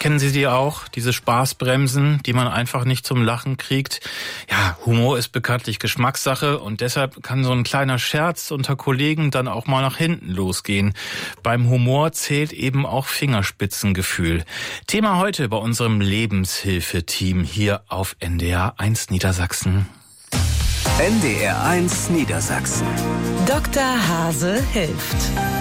kennen Sie die auch? Diese Spaßbremsen, die man einfach nicht zum Lachen kriegt. Ja, Humor ist bekanntlich Geschmackssache und deshalb kann so ein kleiner Scherz unter Kollegen dann auch mal nach hinten losgehen. Beim Humor zählt eben auch Fingerspitzengefühl. Thema heute bei unserem Lebenshilfe-Team hier auf NDR 1 Niedersachsen. NDR 1 Niedersachsen. Dr. Hase hilft.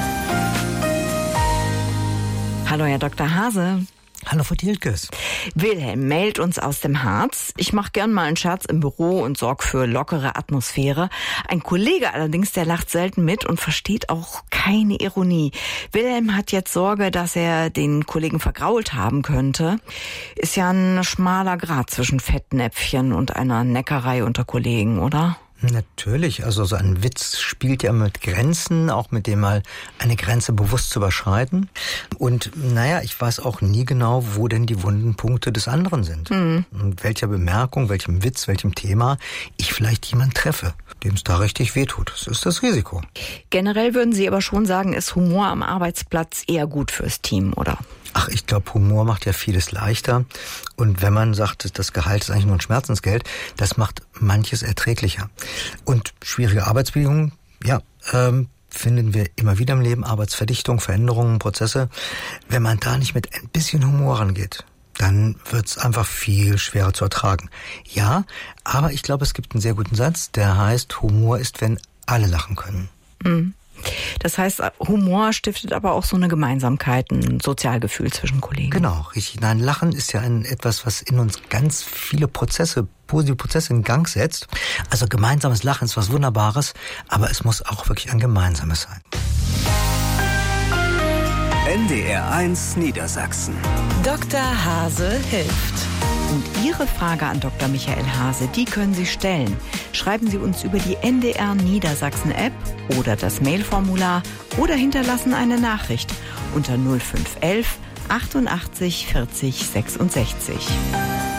Hallo, Herr Dr. Hase. Hallo, Frau Dielkes. Wilhelm meldet uns aus dem Harz. Ich mache gern mal einen Scherz im Büro und sorge für lockere Atmosphäre. Ein Kollege allerdings, der lacht selten mit und versteht auch keine Ironie. Wilhelm hat jetzt Sorge, dass er den Kollegen vergrault haben könnte. Ist ja ein schmaler Grat zwischen Fettnäpfchen und einer Neckerei unter Kollegen, oder? Natürlich, also so ein Witz spielt ja mit Grenzen, auch mit dem mal eine Grenze bewusst zu überschreiten. Und ich weiß auch nie genau, wo denn die wunden Punkte des anderen sind. Und welcher Bemerkung, welchem Witz, welchem Thema ich vielleicht jemand treffe, dem es da richtig wehtut. Das ist das Risiko. Generell würden Sie aber schon sagen, ist Humor am Arbeitsplatz eher gut fürs Team, oder? Ach, ich glaube, Humor macht ja vieles leichter. Und wenn man sagt, das Gehalt ist eigentlich nur ein Schmerzensgeld, das macht manches erträglicher. Und schwierige Arbeitsbedingungen, finden wir immer wieder im Leben. Arbeitsverdichtung, Veränderungen, Prozesse. Wenn man da nicht mit ein bisschen Humor rangeht, dann wird's einfach viel schwerer zu ertragen. Ja, aber ich glaube, es gibt einen sehr guten Satz, der heißt, Humor ist, wenn alle lachen können. Das heißt, Humor stiftet aber auch so eine Gemeinsamkeit, ein Sozialgefühl zwischen Kollegen. Genau, richtig. Nein, Lachen ist ja etwas, was in uns ganz viele positive Prozesse in Gang setzt. Also gemeinsames Lachen ist was Wunderbares, aber es muss auch wirklich ein gemeinsames sein. NDR 1 Niedersachsen. Dr. Hase hilft. Und Ihre Frage an Dr. Michael Hase, die können Sie stellen. Schreiben Sie uns über die NDR Niedersachsen App oder das Mailformular oder hinterlassen eine Nachricht unter 0511 88 40 66.